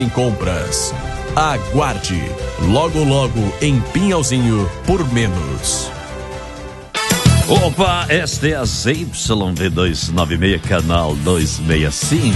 em compras. Aguarde, logo logo em Pinhalzinho por menos. Opa, esta é a ZYV296, canal 265.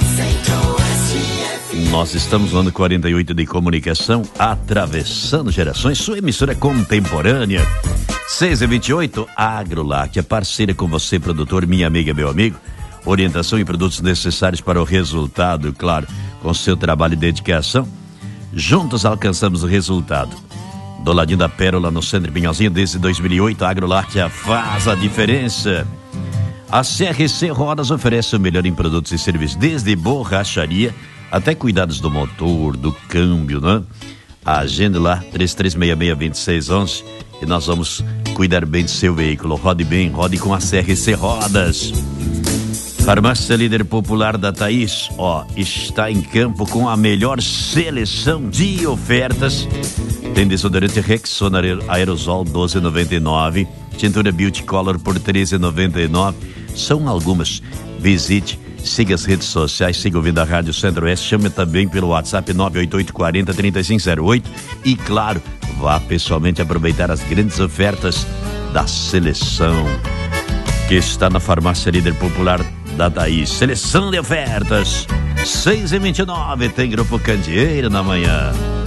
Nós estamos no ano 48 de comunicação, atravessando gerações, sua emissora contemporânea. 6h28, Agrolac, parceira com você, produtor, minha amiga, meu amigo. Orientação e produtos necessários para o resultado, claro, com seu trabalho e dedicação. Juntos alcançamos o resultado. Do ladinho da Pérola, no centro de Pinhalzinho, desde 2008, a Agrolac faz a diferença. A CRC Rodas oferece o melhor em produtos e serviços, desde borracharia até cuidados do motor, do câmbio, né? Agende lá, 3366-2611, e nós vamos cuidar bem do seu veículo. Rode bem, rode com a CRC Rodas. Farmácia Líder Popular da Thaís, está em campo com a melhor seleção de ofertas. Tem desodorante Rexona Aerosol 12,99, tintura Beauty Color por 13,99. São algumas. Visite, siga as redes sociais, siga ouvindo a Rádio Centro-Oeste, chame também pelo WhatsApp 98840-3508 e, claro, vá pessoalmente aproveitar as grandes ofertas da seleção que está na Farmácia Líder Popular da Thaís. Seleção de ofertas. 6h29, tem Grupo Candeeiro na manhã.